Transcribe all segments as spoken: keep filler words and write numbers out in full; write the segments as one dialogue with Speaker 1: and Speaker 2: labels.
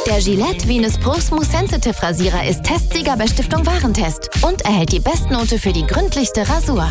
Speaker 1: Der Gillette Venus Pro Smooth Sensitive Rasierer ist Testsieger bei Stiftung Warentest und erhält die Bestnote für die gründlichste Rasur.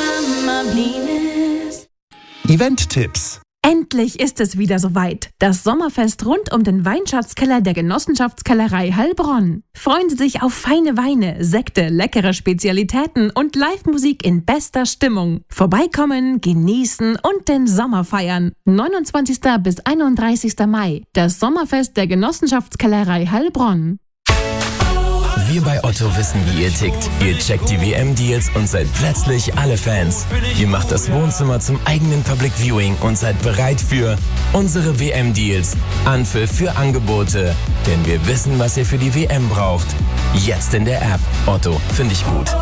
Speaker 2: Event-Tipps.
Speaker 3: Endlich ist es wieder soweit. Das Sommerfest rund um den Weinschatzkeller der Genossenschaftskellerei Heilbronn. Freuen Sie sich auf feine Weine, Sekte, leckere Spezialitäten und Live-Musik in bester Stimmung. Vorbeikommen, genießen und den Sommer feiern. neunundzwanzigsten bis einunddreißigsten Mai. Das Sommerfest der Genossenschaftskellerei Heilbronn.
Speaker 4: Wir bei Otto wissen, wie ihr tickt. Ihr checkt die W M-Deals und seid plötzlich alle Fans. Ihr macht das Wohnzimmer zum eigenen Public Viewing und seid bereit für unsere W M-Deals. Anpfiff für Angebote. Denn wir wissen, was ihr für die W M braucht. Jetzt in der App. Otto, finde ich gut.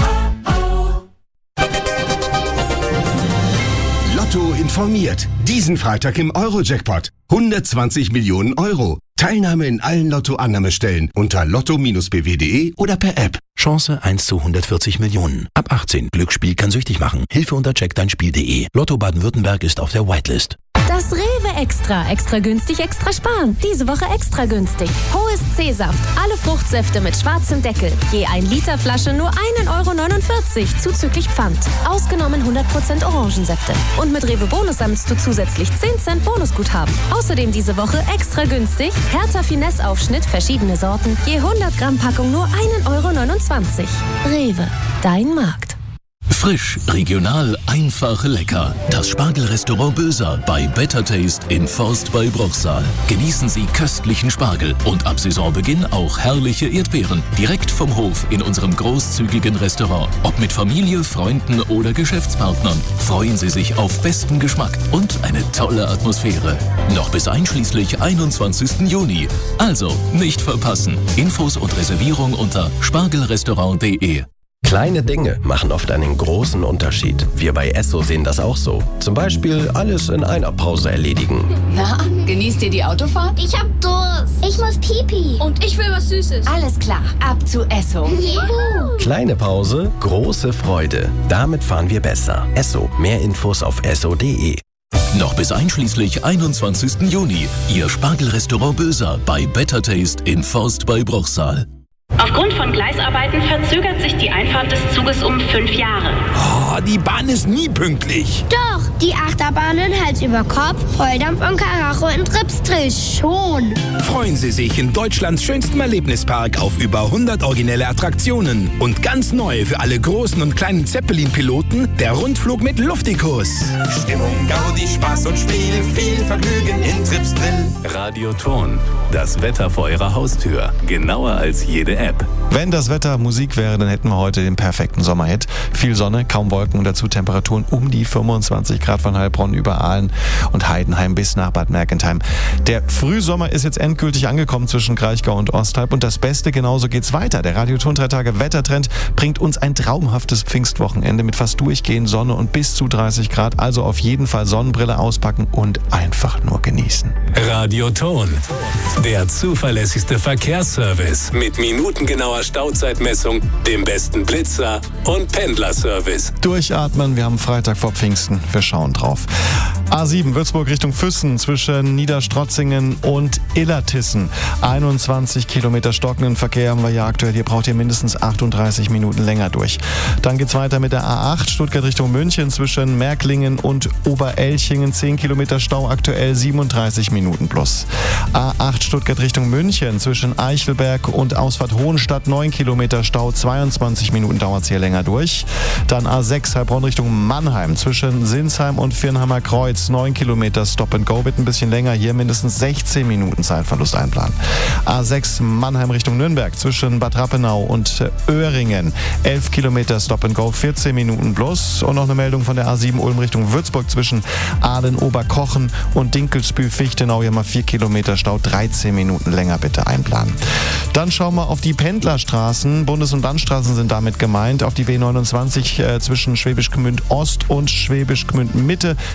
Speaker 2: Lotto informiert. Diesen Freitag im Euro-Jackpot. hundertzwanzig Millionen Euro. Teilnahme in allen Lotto-Annahmestellen unter lotto Bindestrich b w punkt de oder per App.
Speaker 5: Chance eins zu hundertvierzig Millionen. Ab achtzehn. Glücksspiel kann süchtig machen. Hilfe unter check dein Spiel punkt de. Lotto Baden-Württemberg ist auf der Whitelist.
Speaker 1: Das Rewe Extra. Extra günstig, extra sparen. Diese Woche extra günstig. Hohes C-Saft. Alle Fruchtsäfte mit schwarzem Deckel. Je ein Liter Flasche nur ein Euro neunundvierzig. Zuzüglich Pfand. Ausgenommen hundert Prozent Orangensäfte. Und mit Rewe Bonus sammelst du zusätzlich zehn Cent Bonusguthaben. Außerdem diese Woche extra günstig. Hertha Finesse Aufschnitt, verschiedene Sorten. Je hundert Gramm Packung nur ein Euro neunundzwanzig. Rewe. Dein Markt.
Speaker 6: Frisch, regional, einfach, lecker. Das Spargelrestaurant Böser bei Better Taste in Forst bei Bruchsal. Genießen Sie köstlichen Spargel und ab Saisonbeginn auch herrliche Erdbeeren. Direkt vom Hof in unserem großzügigen Restaurant. Ob mit Familie, Freunden oder Geschäftspartnern. Freuen Sie sich auf besten Geschmack und eine tolle Atmosphäre. Noch bis einschließlich einundzwanzigsten Juni. Also nicht verpassen. Infos und Reservierung unter spargelrestaurant punkt de.
Speaker 7: Kleine Dinge machen oft einen großen Unterschied. Wir bei Esso sehen das auch so. Zum Beispiel alles in einer Pause erledigen.
Speaker 8: Na, genießt ihr die Autofahrt?
Speaker 9: Ich hab Durst. Ich muss Pipi.
Speaker 8: Und ich will was Süßes.
Speaker 9: Alles klar, ab zu Esso.
Speaker 7: Juhu. Kleine Pause, große Freude. Damit fahren wir besser. Esso. Mehr Infos auf esso punkt de.
Speaker 6: Noch bis einschließlich einundzwanzigsten Juni. Ihr Spargelrestaurant Böser bei Better Taste in Forst bei Bruchsal.
Speaker 10: Aufgrund von Gleisarbeiten verzögert sich die Einfahrt des Zuges um fünf Jahre.
Speaker 11: Oh, die Bahn ist nie pünktlich.
Speaker 9: Doch, die Achterbahnen Hals über Kopf, Volldampf und Karacho in Tripsdrill schon.
Speaker 11: Freuen Sie sich in Deutschlands schönstem Erlebnispark auf über hundert originelle Attraktionen. Und ganz neu für alle großen und kleinen Zeppelin-Piloten, der Rundflug mit Luftikus.
Speaker 12: Stimmung, Gaudi, Spaß und Spiel, viel Vergnügen in Tripsdrill.
Speaker 6: Radioton, das Wetter vor Ihrer Haustür. Genauer als jede App.
Speaker 13: Wenn das Wetter Musik wäre, dann hätten wir heute den perfekten Sommerhit. Viel Sonne, kaum Wolken und dazu Temperaturen um die fünfundzwanzig Grad von Heilbronn über Aalen und Heidenheim bis nach Bad Mergentheim. Der Frühsommer ist jetzt endgültig angekommen zwischen Kraichgau und Osthalb und das Beste, genauso geht's weiter. Der Radioton drei Tage Wettertrend bringt uns ein traumhaftes Pfingstwochenende mit fast durchgehend Sonne und bis zu dreißig Grad. Also auf jeden Fall Sonnenbrille auspacken und einfach nur genießen.
Speaker 6: Radioton, der zuverlässigste Verkehrsservice mit minutengenauer Stauzeitmessung, dem besten Blitzer und Pendlerservice.
Speaker 13: Durchatmen, wir haben Freitag vor Pfingsten, wir schauen drauf. A sieben Würzburg Richtung Füssen zwischen Niederstrotzingen und Illertissen. einundzwanzig Kilometer stockenden Verkehr haben wir hier aktuell. Hier braucht ihr mindestens achtunddreißig Minuten länger durch. Dann geht's weiter mit der A acht Stuttgart Richtung München zwischen Märklingen und Oberelchingen. zehn Kilometer Stau, aktuell siebenunddreißig Minuten plus. A acht Stuttgart Richtung München zwischen Eichelberg und Ausfahrt Hohenstadt. neun Kilometer Stau, zweiundzwanzig Minuten dauert's hier länger durch. Dann A sechs Heilbronn Richtung Mannheim zwischen Sinsheim und Firnheimer Kreuz. neun Kilometer Stop and Go, wird ein bisschen länger. Hier mindestens sechzehn Minuten Zeitverlust einplanen. A sechs Mannheim Richtung Nürnberg zwischen Bad Rappenau und Öhringen. elf Kilometer Stop and Go, vierzehn Minuten plus. Und noch eine Meldung von der A sieben Ulm Richtung Würzburg zwischen Aalen, Oberkochen und Dinkelsbühl-Fichtenau. Hier mal vier Kilometer Stau, dreizehn Minuten länger bitte einplanen. Dann schauen wir auf die Pendlerstraßen. Bundes- und Landstraßen sind damit gemeint. Auf die W neunundzwanzig äh, zwischen Schwäbisch Gmünd Ost und Schwäbisch Gmünd Mitte. Dichter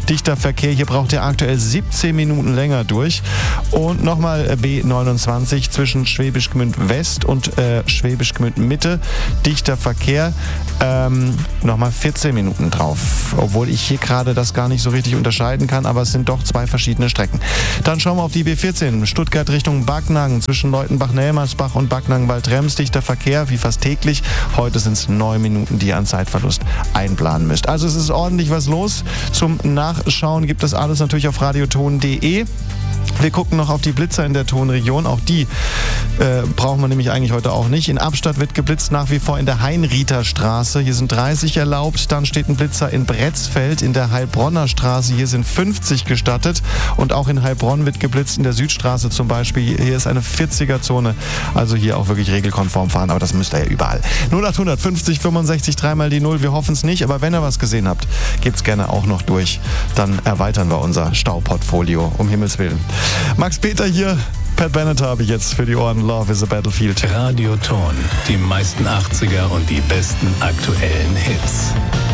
Speaker 13: Verkehr. Hier braucht ihr aktuell siebzehn Minuten länger durch. Und nochmal B neunundzwanzig zwischen Schwäbisch Gmünd West und äh, Schwäbisch Gmünd Mitte. Dichter Verkehr. Ähm, nochmal vierzehn Minuten drauf. Obwohl ich hier gerade das gar nicht so richtig unterscheiden kann, aber es sind doch zwei verschiedene Strecken. Dann schauen wir auf die B vierzehn. Stuttgart Richtung Backnang zwischen Leutenbach-Nelmersbach und Backnang-Waldrems. Dichter Verkehr, wie fast täglich. Heute sind es neun Minuten, die ihr an Zeitverlust einplanen müsst. Also es ist ordentlich was los. Zum Nachschauen gibt es alles natürlich auf radioton punkt de. Wir gucken noch auf die Blitzer in der Tonregion. Auch die äh, brauchen wir nämlich eigentlich heute auch nicht. In Abstadt wird geblitzt nach wie vor in der Heinrieder Straße. Hier sind dreißig erlaubt. Dann steht ein Blitzer in Bretzfeld in der Heilbronner Straße. Hier sind fünfzig gestattet. Und auch in Heilbronn wird geblitzt in der Südstraße zum Beispiel. Hier ist eine vierziger-Zone. Also hier auch wirklich regelkonform fahren. Aber das müsst ihr ja überall. null acht fünfzig fünfundsechzig dreimal die Null. Wir hoffen es nicht. Aber wenn ihr was gesehen habt, gebt's gerne auch noch durch. Dann erweitern wir unser Stauportfolio. Um Himmels Willen. Max Peter hier, Pat Bennett habe ich jetzt für die Ohren. Love is a Battlefield.
Speaker 6: Radioton, die meisten achtziger und die besten aktuellen Hits.